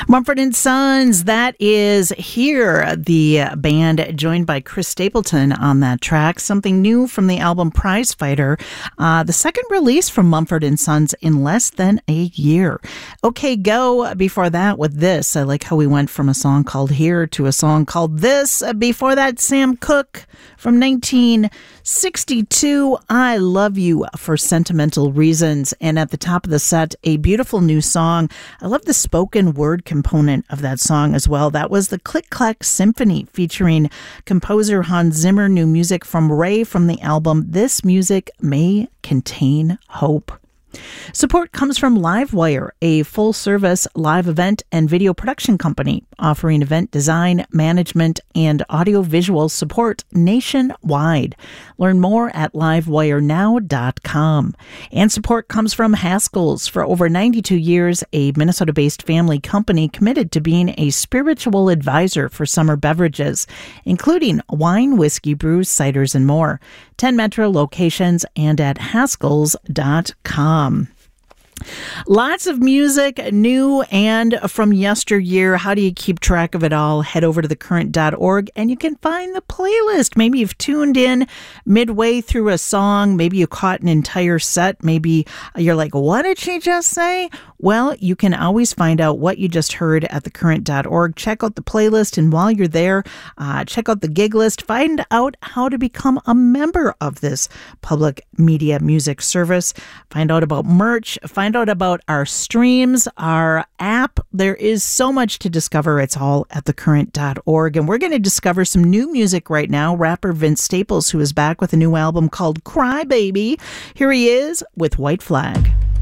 Mumford & Sons, that is Here, the band joined by Chris Stapleton on that track. Something new from the album Prize Fighter, the second release from Mumford & Sons in less than a year. OK Go before that with this. I like how we went from a song called Here to a song called This. Before that, Sam Cooke from 1962, I Love You for Sentimental Reasons. And at the top of the set, a beautiful new song. I love the spoken word component of that song as well. That was the Click Clack Symphony featuring composer Hans Zimmer. New music from Ray from the album This Music May Contain Hope. Support comes from Livewire, a full-service live event and video production company offering event design, management, and audiovisual support nationwide. Learn more at livewirenow.com. And support comes from Haskell's. For over 92 years, a Minnesota-based family company committed to being a spiritual advisor for summer beverages, including wine, whiskey, brews, ciders, and more. 10 Metro locations and at haskells.com. Lots of music, new and from yesteryear. How do you keep track of it all? Head over to thecurrent.org and you can find the playlist. Maybe you've tuned in midway through a song. Maybe you caught an entire set. Maybe you're like, what did she just say? Well, you can always find out what you just heard at thecurrent.org. Check out the playlist, and while you're there, check out the gig list. Find out how to become a member of this public media music service. Find out about merch. Find out about our streams, our app. There is so much to discover. It's all at thecurrent.org. And we're going to discover some new music right now. Rapper Vince Staples, who is back with a new album called Cry Baby. Here he is with White Flag.